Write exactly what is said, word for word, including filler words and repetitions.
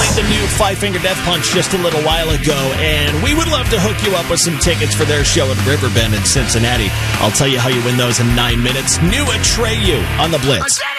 played the new Five Finger Death Punch just a little while ago, and we would love to hook you up with some tickets for their show at Riverbend in Cincinnati. I'll tell you how you win those in nine minutes. New Atreyu on the Blitz.